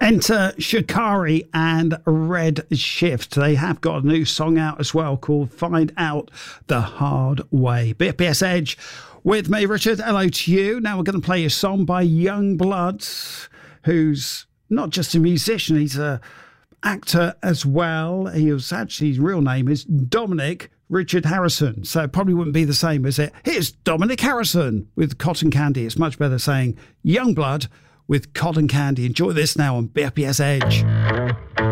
Enter Shikari and Red Shift. They have got a new song out as well called Find Out the Hard Way. BFBS Edge with me, Richard. Hello to you. Now we're going to play a song by Yungblud, who's not just a musician, he's a actor as well. He was actually, his real name is Dominic Richard Harrison, so it probably wouldn't be the same, is it? Here's Dominic Harrison with Cotton Candy. It's much better saying Yungblud with Cotton Candy. Enjoy this now on BFBS Edge.